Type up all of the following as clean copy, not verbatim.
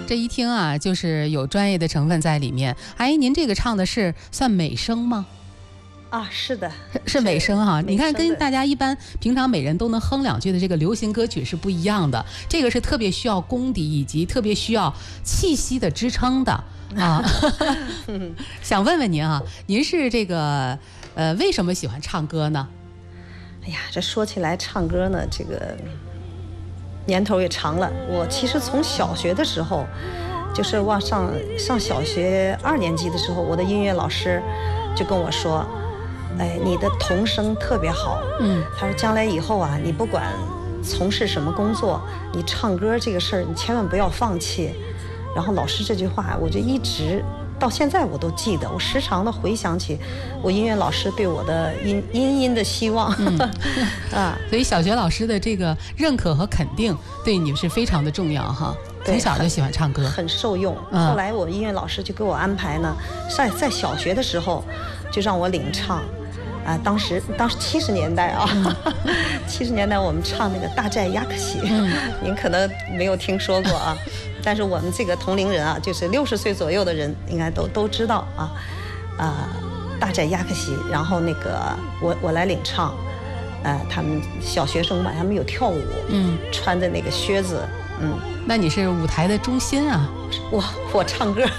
这一听啊，就是有专业的成分在里面。哎，您这个唱的是算美声吗？ 啊，是的， 是美声哈。你看，跟的大家一般平常每人都能哼两句的这个流行歌曲是不一样的。这个是特别需要功底以及特别需要气息的支撑的啊。想问问您啊，您是这个为什么喜欢唱歌呢？ 哎呀，这说起来唱歌呢，这个年头也长了。我其实从小学的时候，就是上小学2年级的时候，我的音乐老师就跟我说，哎，你的童声特别好。他说将来以后啊，你不管从事什么工作，你唱歌这个事儿，你千万不要放弃。然后老师这句话，我就一直到现在我都记得，我时常的回想起我音乐老师对我的殷的希望。啊， 所以小学老师的这个认可和肯定对你是非常的重要哈。从小就喜欢唱歌， 很受用。后来我音乐老师就给我安排呢，在小学的时候就让我领唱。啊，当时70年代啊，70年代我们唱那个《大寨雅克西》，您可能没有听说过啊，但是我们这个同龄人啊，就是60岁左右的人应该都知道啊，大寨雅克西。然后那个我来领唱，他们小学生吧，他们有跳舞，穿着那个靴子， 那你是舞台的中心啊。 我唱歌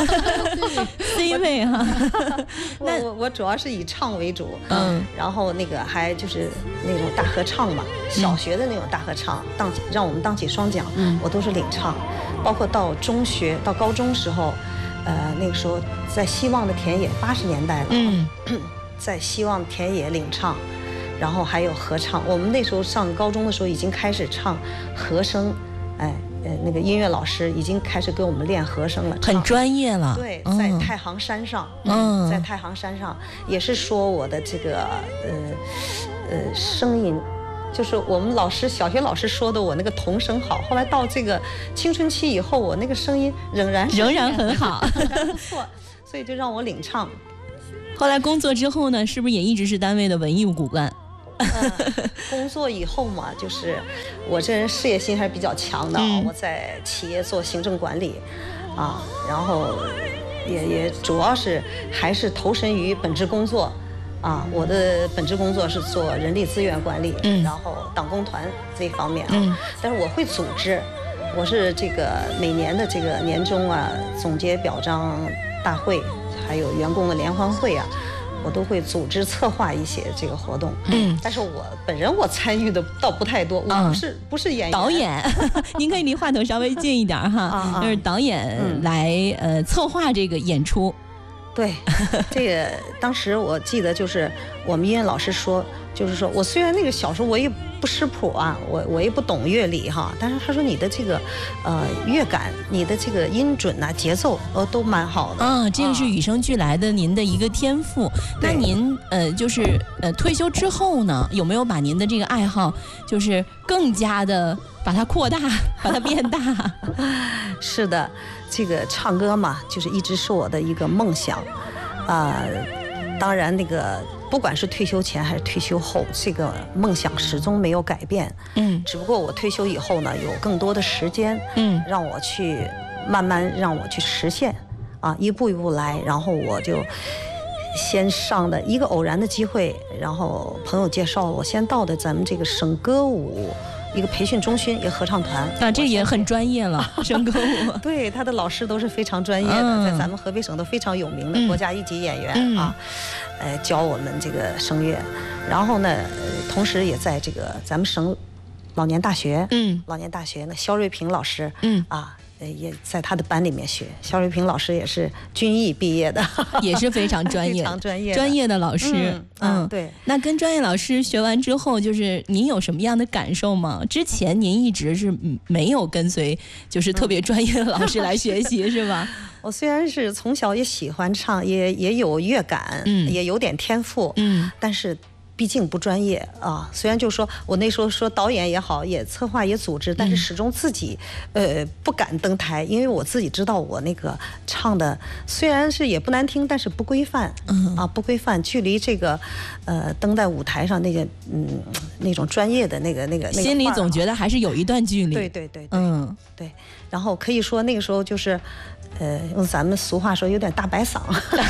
C 位哈。 我主要是以唱为主，然后那个还就是那种大合唱嘛，小学的那种大合唱，让我们当起双桨，我都是领唱。包括到中学到高中时候，那个时候在希望的田野，80年代了，在希望田野领唱，然后还有合唱。我们那时候上高中的时候已经开始唱和声，那个音乐老师已经开始给我们练和声了， 很专业了。 对，在太行山上，在太行山上也是说我的这个声音，就是我们小学老师说的我那个童声好。后来到这个青春期以后，我那个声音仍然很好， 仍然不错，所以就让我领唱。 后来工作之后呢，是不是也一直是单位的文艺骨干？ 工作以后嘛，就是我这人事业心还是比较强的，我在企业做行政管理，然后也主要是还是投身于本职工作，我的本职工作是做人力资源管理，然后党工团这一方面但是我会组织，我是这个每年的这个年终总结表彰大会，还有员工的联欢会我都会组织策划一些这个活动，但是我本人参与的倒不太多，我不是演员， 导演，您可以离话筒稍微近一点哈，就是导演来策划这个演出。 对，这个当时我记得就是我们音乐老师说，就是说我虽然那个小时候我也不识谱我也不懂乐理但是他说你的这个乐感，你的这个音准节奏都蛮好的。 这个是与生俱来的您的一个天赋。那您就是退休之后呢，有没有把您的这个爱好就是更加的把它扩大，把它变大？ 是的，这个唱歌嘛，就是一直是我的一个梦想当然那个不管是退休前还是退休后，这个梦想始终没有改变。只不过我退休以后呢，有更多的时间，让我去慢慢让我去实现一步一步来。然后我就先上的一个偶然的机会，然后朋友介绍我先到的咱们这个省歌舞一个培训中心，一个合唱团这也很专业了，省歌舞。 对，他的老师都是非常专业的，在咱们河北省都非常有名的国家一级演员教我们这个声乐。然后呢，同时也在这个咱们省老年大学，老年大学呢，肖瑞平老师，也在他的班里面学。肖瑞平老师也是军艺毕业的， 也是非常专业、专业的老师。 对。 那跟专业老师学完之后，就是您有什么样的感受吗？之前您一直是没有跟随，就是特别专业的老师来学习，是吧？ 我虽然是从小也喜欢唱，也有乐感，也有点天赋，但是毕竟不专业啊。虽然就是说我那时候说导演也好，也策划也组织，但是始终自己不敢登台，因为我自己知道我那个唱的虽然是也不难听，但是不规范，不规范，距离这个登在舞台上那个那种专业的那个心里总觉得还是有一段距离。 对，对。然后可以说那个时候就是用咱们俗话说有点大白嗓，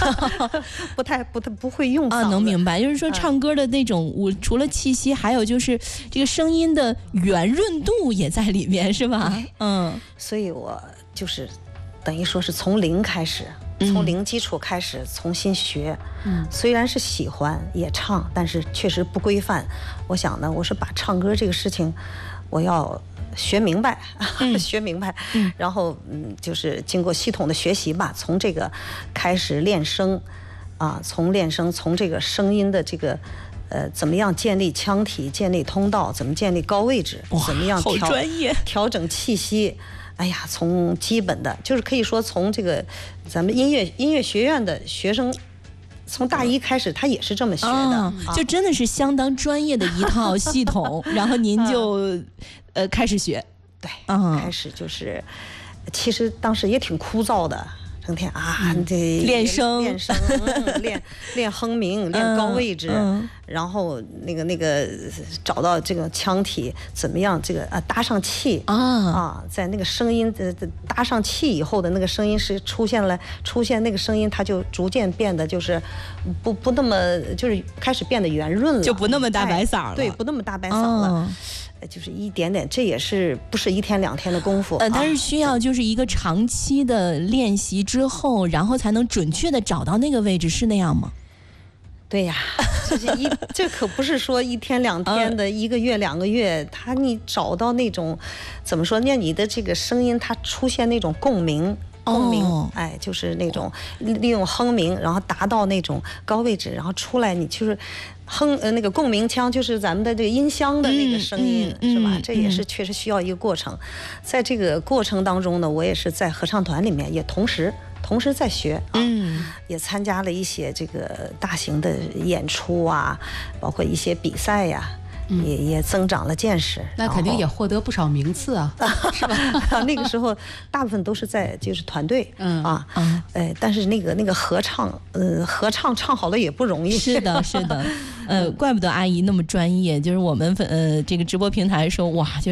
不会用嗓子。 能明白，就是说唱歌的那种除了气息，还有就是这个声音的圆润度也在里面，是吧？ 所以我就是等于说是从零开始，从零基础开始重新学。虽然是喜欢也唱，但是确实不规范。我想呢，我是把唱歌这个事情，我要学明白，学明白。然后就是经过系统的学习吧，从这个开始练声，从练声，从这个声音的这个怎么样建立腔体、建立通道，怎么建立高位置，怎么样调整气息。哎呀，从基本的，就是可以说从这个咱们音乐学院的学生，从大一开始他也是这么学的， 就真的是相当专业的一套系统。然后您就开始学， 对，开始就是，其实当时也挺枯燥的。整天这练声， 练哼鸣，练高位置，然后那个找到这个腔体怎么样，这个搭上气在那个声音搭上气以后的那个声音是出现那个声音，它就逐渐变得就是不那么就是开始变得圆润了， 就不那么大白嗓了， 对，不那么大白嗓了。就是一点点，这也是不是一天两天的功夫？ 但是需要就是一个长期的练习之后，然后才能准确的找到那个位置，是那样吗？ 对呀，这可不是说一天两天的，一个月两个月，你找到那种怎么说？那你的这个声音它出现那种共鸣，就是那种利用哼鸣，然后达到那种高位置，然后出来你就是。那个共鸣腔就是咱们的这个音箱的那个声音，是吧？这也是确实需要一个过程。在这个过程当中呢，我也是在合唱团里面也同时在学也参加了一些这个大型的演出包括一些比赛呀。也增长了见识， 那肯定也获得不少名次是吧？ 那个时候大部分都是在就是团队但是那个合唱唱好了也不容易。 是的，怪不得阿姨那么专业。就是我们这个直播平台说哇，就